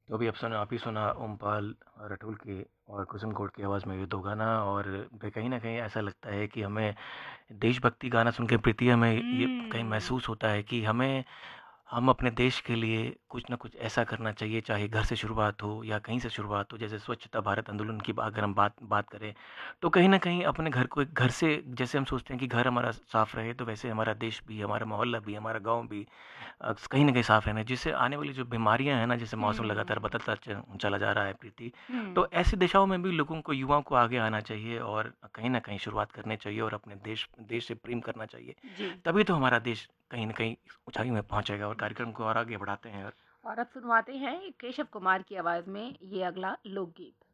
तो अभी आप ही सुना ओमपाल राठौर की और कुसुम कोट की आवाज़ में ये दो गाना। और कहीं न कहीं ऐसा लगता है कि हमें देशभक्ति गाना सुन के प्रति हमें ये कहीं हुँ। महसूस होता है कि हम अपने देश के लिए कुछ ना कुछ ऐसा करना चाहिए, चाहे घर से शुरुआत हो या कहीं से शुरुआत हो। जैसे स्वच्छता भारत आंदोलन की अगर हम बात बात करें, तो कहीं न कहीं अपने घर को एक घर से, जैसे हम सोचते हैं कि घर हमारा साफ रहे, तो वैसे हमारा देश भी, हमारा मोहल्ला भी, हमारा गाँव भी कहीं न कहीं साफ रहना है, जिससे आने वाली जो बीमारियाँ हैं ना, जैसे मौसम लगातार हुँ। बदलता चला जा रहा है प्रीति, हुँ। तो ऐसी दिशाओं में भी लोगों को, युवाओं को आगे आना चाहिए और कहीं न कहीं शुरुआत करनी चाहिए और अपने देश से प्रेम करना चाहिए। जी। तभी तो हमारा देश कहीं न कहीं ऊँचाई में पहुँचेगा और कार्यक्रम को और आगे बढ़ाते हैं। और अब सुनवाते हैं केशव कुमार की आवाज़ में ये अगला लोकगीत।